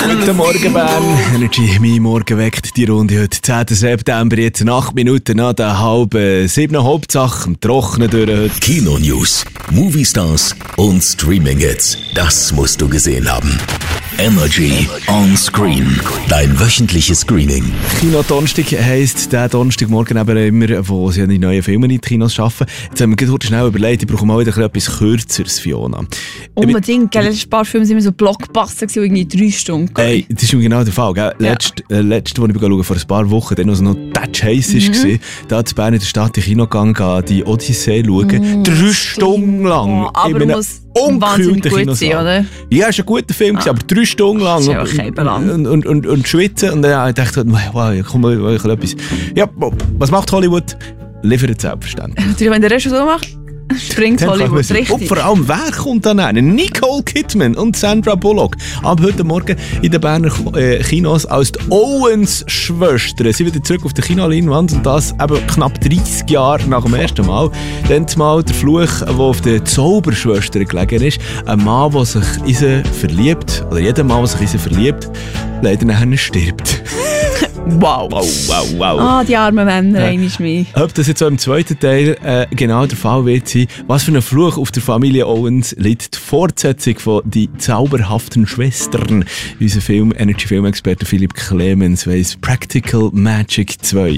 Guten Morgen, Bern. Energy, mein Morgen weckt die Runde heute. 10. September, jetzt 8 Minuten nach der 6:30. Hauptsache im Trocknen durch heute. Kino-News, Movie-Stars und Streaming-Hits. Das musst du gesehen haben. Energy on Screen. Dein wöchentliches Screening. Kino-Donnerstag heisst der Donnerstagmorgen eben immer, wo sie die neuen Filme in die Kinos schaffen. Jetzt haben wir gerade schnell überlegt, ich brauche mal wieder etwas Kürzeres, Fiona. Unbedingt, gell? Ein paar Filme waren immer so Blockbuster, irgendwie 3 Stunden. Hey, das ist genau der Fall. Gell? Ja. Letzte, wo ich schaue, vor ein paar Wochen, dann, als es noch touch heiß war, da in Bern in der Stadt in Kino gegangen, die Odyssee schauen. 3 Stunden lang. Oh, aber in muss wahnsinnig gut sein, oder? Ja, es war ein guter Film, aber 3 Stunden lang. Das ist ja okay, lang. Und schwitzen. Und dann dachte ich, wow, komm mal etwas. Ja, was macht Hollywood? Liefert selbstverständlich. Natürlich, wenn der Rest so macht, springt Hollywood richtig. Und vor allem, wer kommt dann rein? Nicole Kidman und Sandra Bullock. Aber heute Morgen in den Berner Kinos als die Owens-Schwestern. Sie wieder zurück auf der Kinoleinwand und das eben knapp 30 Jahre nach dem ersten Mal. Dann mal der Fluch, der auf den Zauberschwestern gelegen ist. Ein Mann, der sich in sie verliebt, oder jeder Mann, der sich in sie verliebt, leider nachher stirbt. Wow. Ah, die armen Männer, einmal mehr. Ob das jetzt auch im zweiten Teil genau der Fall wird sein, was für ein Fluch auf der Familie Owens liegt, die Fortsetzung von «Die zauberhaften Schwestern». Unser Energy-Film-Experte Philipp Clemens weiss Practical Magic 2.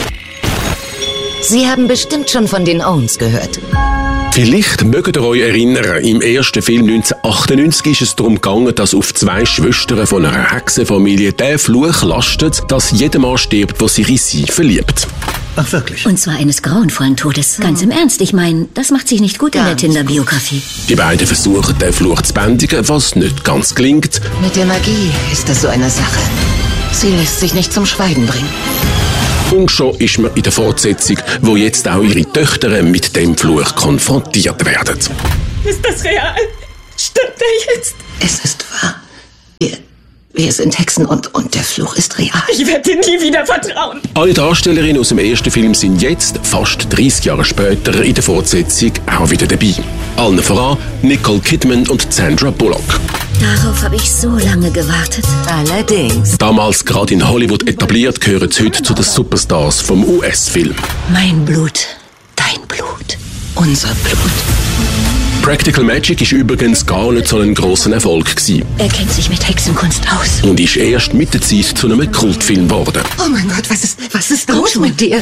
Sie haben bestimmt schon von den Owens gehört. Vielleicht mögt ihr euch erinnern, im ersten Film 1998 ist es darum gegangen, dass auf 2 Schwestern von einer Hexenfamilie der Fluch lastet, dass jeder Mann stirbt, der sich in sie verliebt. Ach, wirklich? Und zwar eines grauenvollen Todes. Ganz im Ernst, ich meine, das macht sich nicht gut in der Tinder-Biografie. Die beiden versuchen, den Fluch zu bändigen, was nicht ganz gelingt. Mit der Magie ist das so eine Sache. Sie lässt sich nicht zum Schweigen bringen. Und schon ist man in der Fortsetzung, wo jetzt auch ihre Töchter mit dem Fluch konfrontiert werden. Ist das real? Stimmt er jetzt? Es ist wahr. Wir sind Hexen und der Fluch ist real. Ich werde dir nie wieder vertrauen. Alle Darstellerinnen aus dem ersten Film sind jetzt, fast 30 Jahre später, in der Fortsetzung auch wieder dabei. Allen voran Nicole Kidman und Sandra Bullock. Darauf habe ich so lange gewartet. Allerdings. Damals gerade in Hollywood etabliert, gehören sie heute zu den Superstars vom US-Film. Mein Blut, dein Blut. Unser Blut. Practical Magic ist übrigens gar nicht so ein grosser Erfolg gewesen. Er kennt sich mit Hexenkunst aus. Und ist erst mit der Zeit zu einem Kultfilm geworden. Oh mein Gott, was ist los mit dir?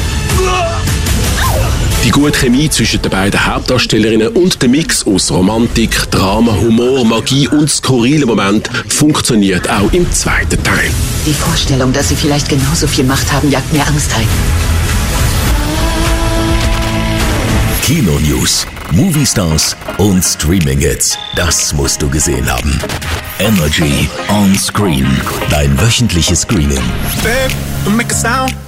Die gute Chemie zwischen den beiden Hauptdarstellerinnen und der Mix aus Romantik, Drama, Humor, Magie und skurrilen Moment funktioniert auch im zweiten Teil. Die Vorstellung, dass sie vielleicht genauso viel Macht haben, jagt mir Angst ein. Kino-News, Movie-Stars und Streaming-Hits. Das musst du gesehen haben. Energy on Screen. Dein wöchentliches Screening. Babe, make a sound.